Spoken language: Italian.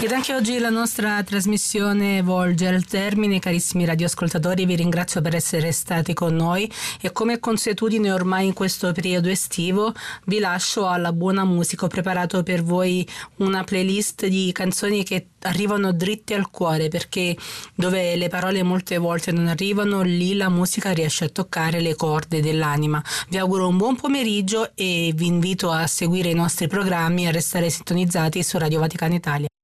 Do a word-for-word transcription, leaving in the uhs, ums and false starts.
Ed anche oggi la nostra trasmissione volge al termine, carissimi radioascoltatori, vi ringrazio per essere stati con noi e come consuetudine ormai in questo periodo estivo vi lascio alla buona musica. Ho preparato per voi una playlist di canzoni che arrivano dritte al cuore, perché dove le parole molte volte non arrivano, lì la musica riesce a toccare le corde dell'anima. Vi auguro un buon pomeriggio e vi invito a seguire i nostri programmi e a restare sintonizzati su Radio Vaticana Italia.